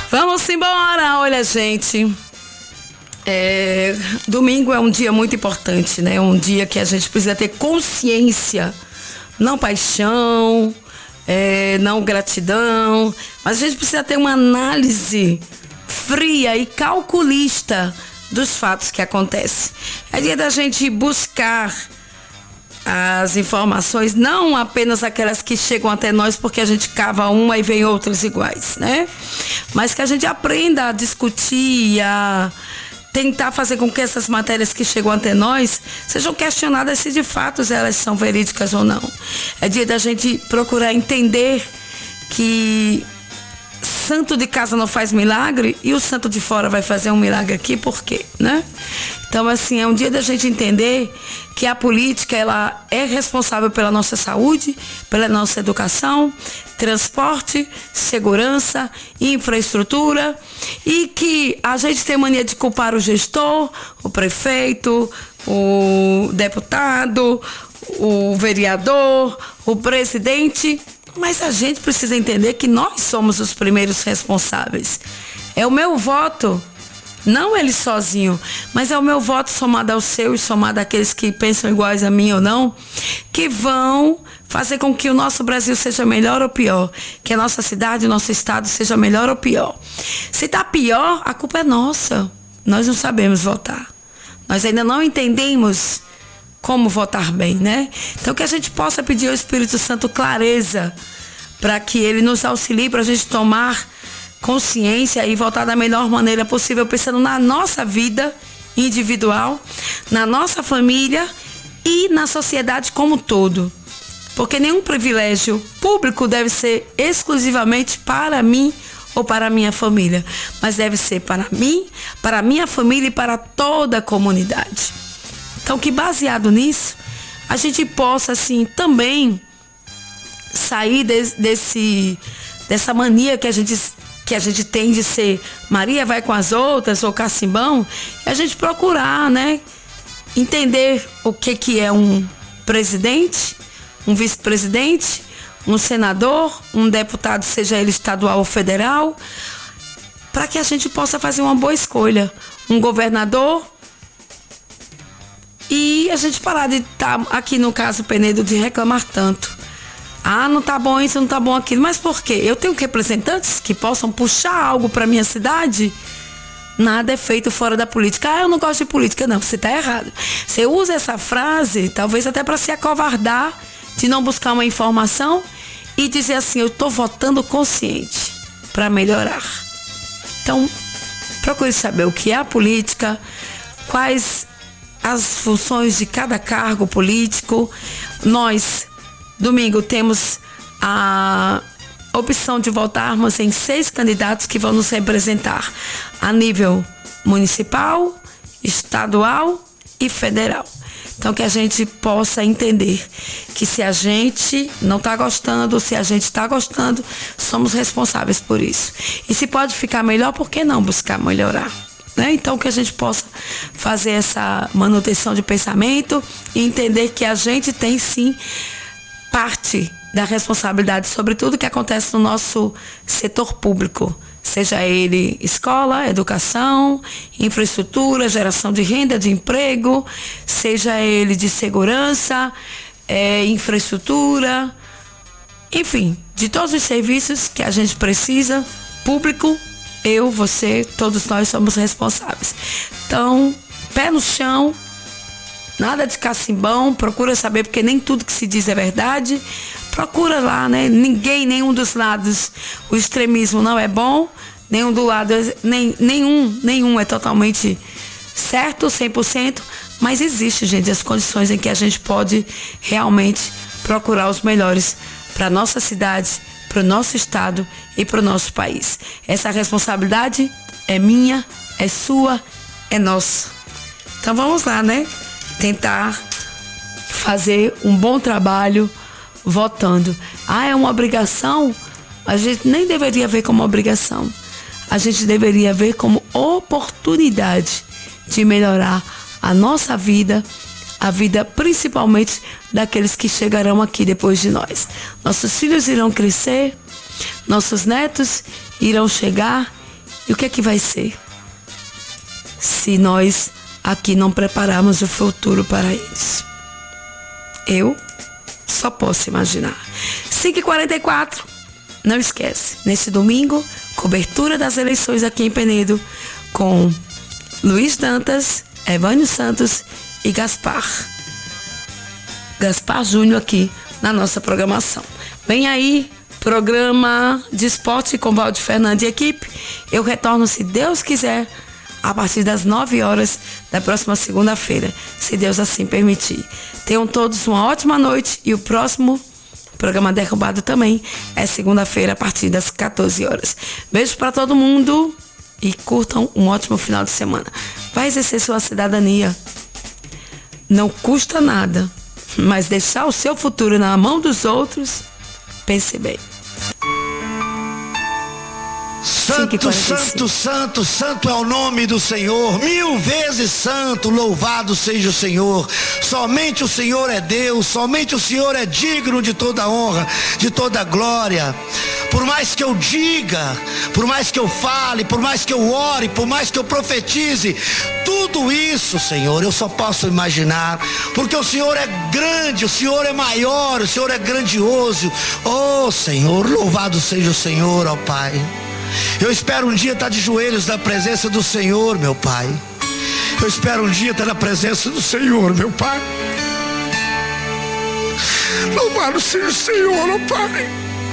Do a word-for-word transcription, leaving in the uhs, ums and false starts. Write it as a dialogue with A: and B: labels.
A: Vamos embora, olha, gente. É, domingo é um dia muito importante, né? Um dia que a gente precisa ter consciência, não paixão, é, não gratidão, mas a gente precisa ter uma análise fria e calculista dos fatos que acontecem. É dia da gente buscar as informações, não apenas aquelas que chegam até nós porque a gente cava uma e vem outras iguais, né? Mas que a gente aprenda a discutir, a tentar fazer com que essas matérias que chegam até nós sejam questionadas se de fato elas são verídicas ou não. É dia da gente procurar entender que santo de casa não faz milagre e o santo de fora vai fazer um milagre aqui, por quê, né? Então, assim, é um dia da gente entender que a política, ela é responsável pela nossa saúde, pela nossa educação, transporte, segurança, infraestrutura, e que a gente tem mania de culpar o gestor, o prefeito, o deputado, o vereador, o presidente, mas a gente precisa entender que nós somos os primeiros responsáveis. É o meu voto, não ele sozinho, mas é o meu voto somado ao seu e somado àqueles que pensam iguais a mim ou não, que vão fazer com que o nosso Brasil seja melhor ou pior, que a nossa cidade, o nosso estado seja melhor ou pior. Se está pior, a culpa é nossa. Nós não sabemos votar. Nós ainda não entendemos como votar bem, né? Então que a gente possa pedir ao Espírito Santo clareza para que ele nos auxilie para a gente tomar consciência e votar da melhor maneira possível, pensando na nossa vida individual, na nossa família e na sociedade como um todo. Porque nenhum privilégio público deve ser exclusivamente para mim ou para a minha família, mas deve ser para mim, para a minha família e para toda a comunidade. Então, que baseado nisso, a gente possa, assim, também sair de, desse, dessa mania que a, gente, que a gente tem de ser Maria vai com as outras ou cacimbão, e a gente procurar, né, entender o que, que é um presidente, um vice-presidente, um senador, um deputado, seja ele estadual ou federal, para que a gente possa fazer uma boa escolha. Um governador. E a gente parar de estar, aqui no caso Penedo, de reclamar tanto. Ah, não tá bom isso, não tá bom aquilo. Mas por quê? Eu tenho representantes que possam puxar algo para minha cidade? Nada é feito fora da política. Ah, eu não gosto de política. Não, você tá errado. Você usa essa frase, talvez até para se acovardar, de não buscar uma informação e dizer assim, eu tô votando consciente para melhorar. Então, procure saber o que é a política, quais as funções de cada cargo político. Nós, domingo, temos a opção de votarmos em seis candidatos que vão nos representar a nível municipal, estadual e federal. Então, que a gente possa entender que se a gente não está gostando, se a gente está gostando, somos responsáveis por isso. E se pode ficar melhor, por que não buscar melhorar? Né? Então, que a gente possa fazer essa manutenção de pensamento e entender que a gente tem, sim, parte da responsabilidade sobre tudo que acontece no nosso setor público, seja ele escola, educação, infraestrutura, geração de renda, de emprego, seja ele de segurança, é, infraestrutura, enfim, de todos os serviços que a gente precisa, público. Eu, você, todos nós somos responsáveis. Então, pé no chão, nada de cacimbão, procura saber, porque nem tudo que se diz é verdade. Procura lá, né? Ninguém, nenhum dos lados, o extremismo não é bom, nenhum do lado, nem, nenhum, nenhum é totalmente certo, cem por cento, mas existe, gente, as condições em que a gente pode realmente procurar os melhores para a nossa cidade, para o nosso estado e para o nosso país. Essa responsabilidade é minha, é sua, é nossa. Então vamos lá, né? Tentar fazer um bom trabalho votando. Ah, é uma obrigação? A gente nem deveria ver como obrigação. A gente deveria ver como oportunidade de melhorar a nossa vida, a vida principalmente daqueles que chegarão aqui depois de nós. Nossos filhos irão crescer, nossos netos irão chegar E o que é que vai ser se nós aqui não prepararmos o futuro para eles? Eu só posso imaginar. cinco e quarenta e quatro. Não esquece, nesse domingo, cobertura das eleições aqui em Penedo com Luiz Dantas, Evânio Santos e Gaspar. Gaspar Júnior aqui na nossa programação. Vem aí, programa de esporte com Valdir Fernandes e equipe. Eu retorno, se Deus quiser, a partir das nove horas da próxima segunda-feira, se Deus assim permitir. Tenham todos uma ótima noite e o próximo programa Derrubado também é segunda-feira a partir das quatorze horas. Beijo para todo mundo e curtam um ótimo final de semana. Vai exercer sua cidadania. Não custa nada, mas deixar o seu futuro na mão dos outros, pense bem.
B: Santo, santo, santo, santo é o nome do Senhor, mil vezes santo, louvado seja o Senhor. Somente o Senhor é Deus, somente o Senhor é digno de toda honra, de toda glória. Por mais que eu diga, por mais que eu fale, por mais que eu ore, por mais que eu profetize, tudo isso, Senhor, eu só posso imaginar, porque o Senhor é grande, o Senhor é maior, o Senhor é grandioso. Oh Senhor, louvado seja o Senhor, ó Pai. Eu espero um dia estar de joelhos na presença do Senhor, meu Pai. Eu espero um dia estar na presença do Senhor, meu Pai. Louvado seja o Senhor, ó Pai.